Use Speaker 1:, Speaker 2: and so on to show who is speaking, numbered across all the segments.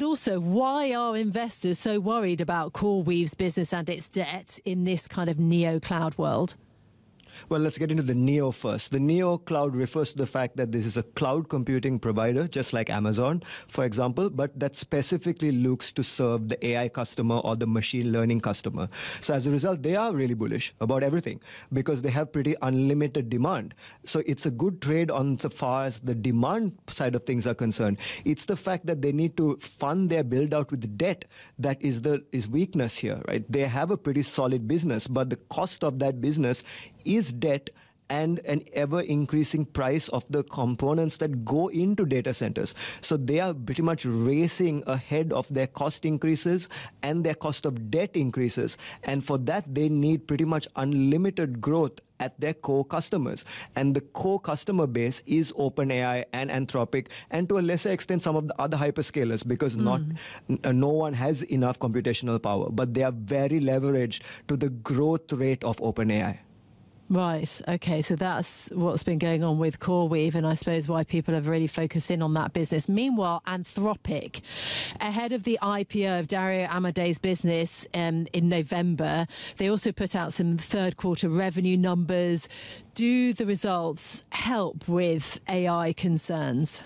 Speaker 1: And also, why are investors so worried about CoreWeave's business and its debt in this kind of neo-cloud world?
Speaker 2: Well, let's get into the Neo first. The Neo cloud refers to the fact that this is a cloud computing provider, just like Amazon, for example, but that specifically looks to serve the AI customer or the machine learning customer. So as a result, they are really bullish about everything because they have pretty unlimited demand. So it's a good trade on the far as the demand side of things are concerned. It's the fact that they need to fund their build out with debt that is weakness here, right? They have a pretty solid business, but the cost of that business is debt and an ever-increasing price of the components that go into data centers. So they are pretty much racing ahead of their cost increases and their cost of debt increases. And for that, they need pretty much unlimited growth at their core customers. And the core customer base is OpenAI and Anthropic, and to a lesser extent, some of the other hyperscalers, because no one has enough computational power, but they are very leveraged to the growth rate of OpenAI.
Speaker 1: Right. Okay. So that's what's been going on with CoreWeave, and I suppose why people have really focused in on that business. Meanwhile, Anthropic, ahead of the IPO of Dario Amadei's business in November, they also put out some third quarter revenue numbers. Do the results help with AI concerns?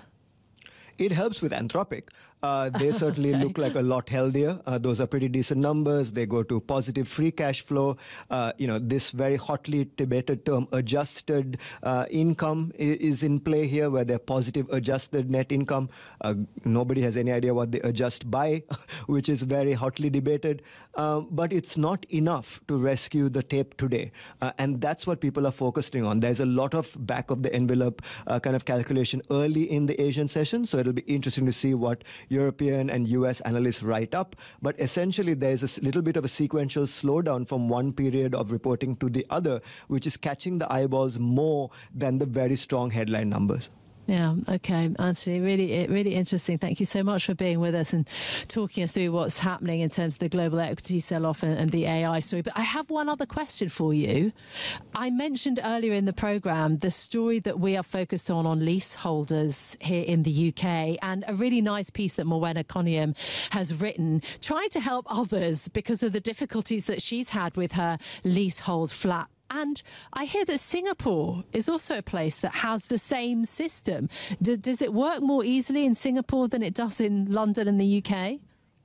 Speaker 2: It helps with Anthropic. They certainly look like a lot healthier. Those are pretty decent numbers. They go to positive free cash flow. This very hotly debated term, adjusted income, is in play here, where they're positive adjusted net income. Nobody has any idea what they adjust by, which is very hotly debated. But it's not enough to rescue the tape today. And that's what people are focusing on. There's a lot of back of the envelope kind of calculation early in the Asian session. So it'll be interesting to see what European and US analysts write up. But essentially, there's a little bit of a sequential slowdown from one period of reporting to the other, which is catching the eyeballs more than the very strong headline numbers.
Speaker 1: Yeah, okay, Anthony, really interesting. Thank you so much for being with us and talking us through what's happening in terms of the global equity sell-off and the AI story. But I have one other question for you. I mentioned earlier in the programme the story that we are focused on leaseholders here in the UK, and a really nice piece that Morwenna Coniam has written, trying to help others because of the difficulties that she's had with her leasehold flat. And I hear that Singapore is also a place that has the same system. Does it work more easily in Singapore than it does in London and the UK?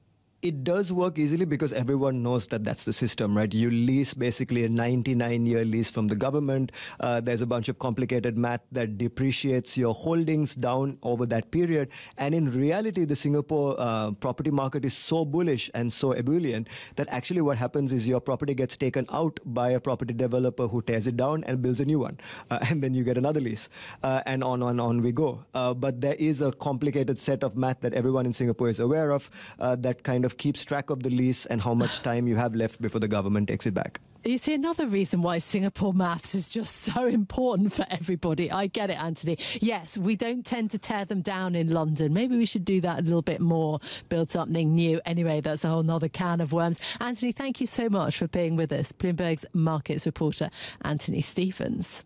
Speaker 2: It does work easily because everyone knows that that's the system, right? You lease basically a 99-year lease from the government. There's a bunch of complicated math that depreciates your holdings down over that period. And in reality, the Singapore property market is so bullish and so ebullient that actually what happens is your property gets taken out by a property developer who tears it down and builds a new one. And then you get another lease. And on we go. But there is a complicated set of math that everyone in Singapore is aware of that kind of keeps track of the lease and how much time you have left before the government takes it back.
Speaker 1: You see, another reason why Singapore maths is just so important for everybody. I get it, Anthony. Yes, we don't tend to tear them down in London. Maybe we should do that a little bit more, build something new. Anyway, that's a whole nother can of worms. Anthony, thank you so much for being with us. Bloomberg's markets reporter, Anthony Stephens.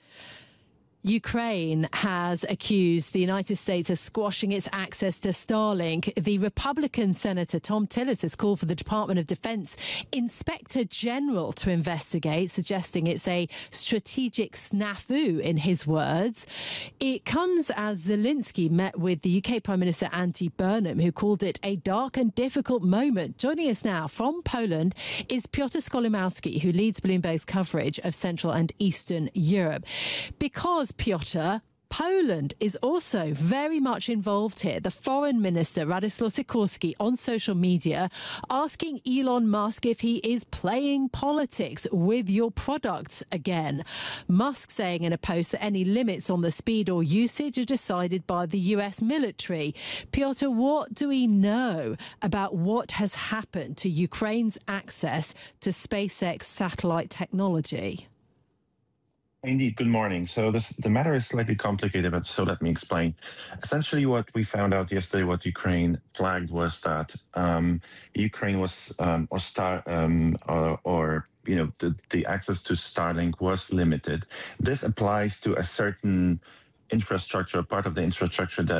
Speaker 1: Ukraine has accused the United States of squashing its access to Starlink. The Republican Senator Tom Tillis has called for the Department of Defense Inspector General to investigate, suggesting it's a strategic snafu, in his words. It comes as Zelensky met with the UK Prime Minister Andy Burnham, who called it a dark and difficult moment. Joining us now from Poland is Piotr Skolimowski, who leads Bloomberg's coverage of Central and Eastern Europe. Because Piotr, Poland is also very much involved here. The Foreign Minister, Radoslaw Sikorski, on social media asking Elon Musk if he is playing politics with your products again. Musk saying in a post that any limits on the speed or usage are decided by the US military. Piotr, what do we know about what has happened to Ukraine's access to SpaceX satellite technology?
Speaker 3: Indeed, good morning. So the matter is slightly complicated, but so let me explain. Essentially, what we found out yesterday, what Ukraine flagged, was that Ukraine was the access to Starlink was limited. This applies to a certain infrastructure, part of the infrastructure that